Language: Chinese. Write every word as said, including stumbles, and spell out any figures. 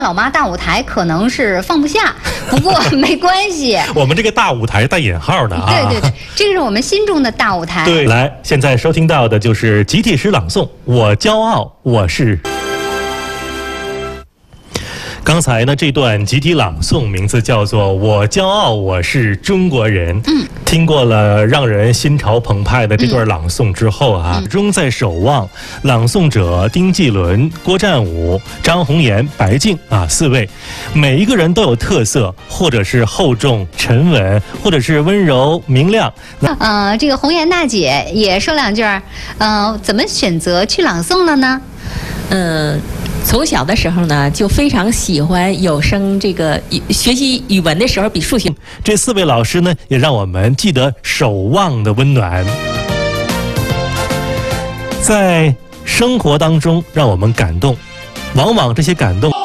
老妈大舞台可能是放不下，不过没关系。 我们这个大舞台带引号的啊。 对对对，这是我们心中的大舞台。 对，来，现在收听到的就是集体诗朗诵《我骄傲，我是》。刚才呢，这段集体朗诵名字叫做《我骄傲，我是中国人》。嗯，听过了让人心潮澎湃的这段朗诵之后啊，始终在守望。朗诵者丁继伦、郭占武、张红岩、白静啊四位，每一个人都有特色，或者是厚重沉稳，或者是温柔明亮。 呃，这个红颜大姐也说两句儿，呃，怎么选择去朗诵了呢？ 嗯、呃。从小的时候呢，就非常喜欢有声这个学习语文的时候比数学。 这四位老师呢，也让我们记得守望的温暖，在生活当中让我们感动，往往这些感动。